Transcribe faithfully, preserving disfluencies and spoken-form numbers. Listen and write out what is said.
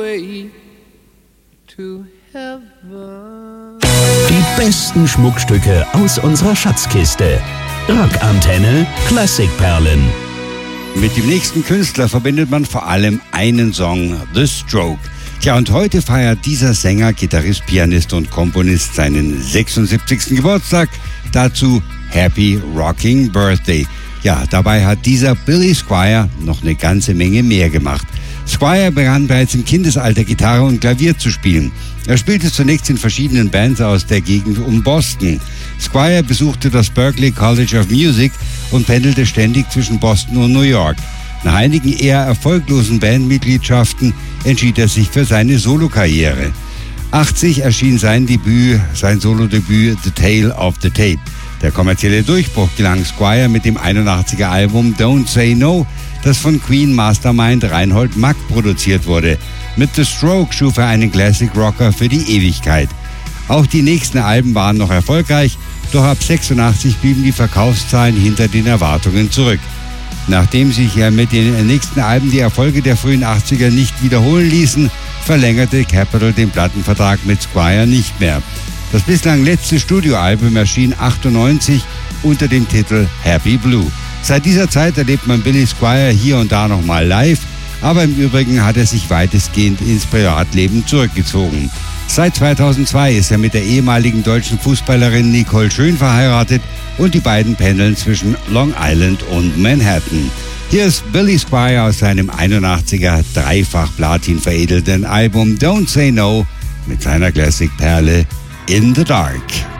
way to heaven. Die besten Schmuckstücke aus unserer Schatzkiste. Rockantenne Klassikperlen. Mit dem nächsten Künstler verbindet man vor allem einen Song, The Stroke. Tja, und heute feiert dieser Sänger, Gitarrist, Pianist und Komponist seinen sechsundsiebzigsten Geburtstag. Dazu Happy Rocking Birthday. Ja, dabei hat dieser Billy Squier noch eine ganze Menge mehr gemacht. Squier begann bereits im Kindesalter Gitarre und Klavier zu spielen. Er spielte zunächst in verschiedenen Bands aus der Gegend um Boston. Squier besuchte das Berklee College of Music und pendelte ständig zwischen Boston und New York. Nach einigen eher erfolglosen Bandmitgliedschaften entschied er sich für seine Solokarriere. achtzig erschien sein Debüt, sein Solodebüt The Tale of the Tape. Der kommerzielle Durchbruch gelang Squier mit dem einundachtziger Album Don't Say No, das von Queen Mastermind Reinhold Mack produziert wurde. Mit The Stroke schuf er einen Classic Rocker für die Ewigkeit. Auch die nächsten Alben waren noch erfolgreich, doch ab sechsundachtzig blieben die Verkaufszahlen hinter den Erwartungen zurück. Nachdem sich ja mit den nächsten Alben die Erfolge der frühen achtziger nicht wiederholen ließen, verlängerte Capitol den Plattenvertrag mit Squier nicht mehr. Das bislang letzte Studioalbum erschien achtundneunzig unter dem Titel Happy Blue. Seit dieser Zeit erlebt man Billy Squier hier und da nochmal live, aber im Übrigen hat er sich weitestgehend ins Privatleben zurückgezogen. Seit zweitausendzwei ist er mit der ehemaligen deutschen Fußballerin Nicole Schön verheiratet und die beiden pendeln zwischen Long Island und Manhattan. Hier ist Billy Squier aus seinem einundachtziger dreifach Platin veredelten Album Don't Say No mit seiner Classic-Perle In the Dark.